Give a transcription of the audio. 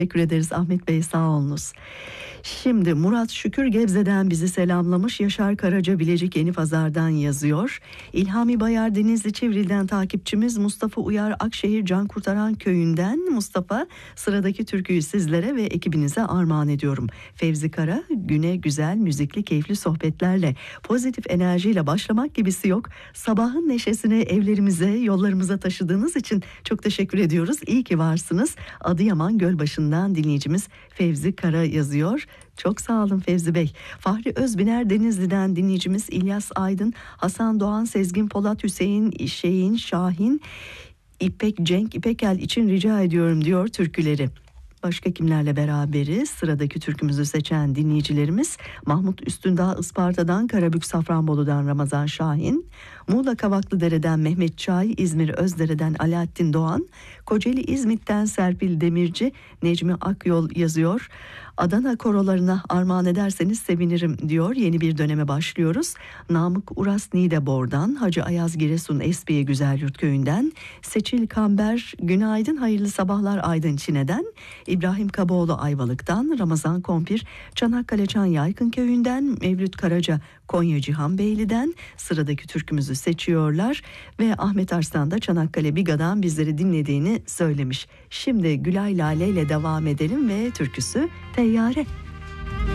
Teşekkür ederiz Ahmet Bey, sağ olunuz. Şimdi Murat Şükür Gebze'den bizi selamlamış. Yaşar Karaca Bilecik Yenipazar'dan yazıyor. İlhami Bayar Denizli Çivril'den takipçimiz. Mustafa Uyar Akşehir Can Kurtaran Köyü'nden. Mustafa, sıradaki türküyü sizlere ve ekibinize armağan ediyorum. Fevzi Kara, güne güzel, müzikli, keyifli sohbetlerle, pozitif enerjiyle başlamak gibisi yok. Sabahın neşesini evlerimize, yollarımıza taşıdığınız için çok teşekkür ediyoruz. İyi ki varsınız. Adıyaman Gölbaşı'ndan dinleyicimiz Fevzi Kara yazıyor. Çok sağ olun Fevzi Bey. Fahri Özbiner Denizli'den dinleyicimiz İlyas Aydın, Hasan Doğan, Sezgin Polat, Hüseyin Şeyin, Şahin, İpek Cenk İpekel için rica ediyorum diyor türküleri. Başka kimlerle beraberiz? Sıradaki türkümüzü seçen dinleyicilerimiz Mahmut Üstündağ Isparta'dan, Karabük Safranbolu'dan Ramazan Şahin, Muğla Kavaklıdere'den Mehmet Çay, İzmir Özdere'den Alaaddin Doğan, Kocaeli İzmit'ten Serpil Demirci, Necmi Akyol yazıyor. Adana korolarına armağan ederseniz sevinirim diyor. Yeni bir döneme başlıyoruz. Namık Uras Niğdebor'dan, Hacı Ayaz Giresun Esbiye Güzelyurt Köyü'nden, Seçil Kamber günaydın hayırlı sabahlar Aydın Çine'den, İbrahim Kaboğlu Ayvalık'tan, Ramazan Kompir Çanakkale Çan Yaykın Köyü'nden, Mevlüt Karaca Konya Cihanbeyli'den sıradaki türkümüzü seçiyorlar ve Ahmet Arslan da Çanakkale Biga'dan bizleri dinlediğini söylemiş. Şimdi Gülay Lale ile devam edelim ve türküsü Teyyare.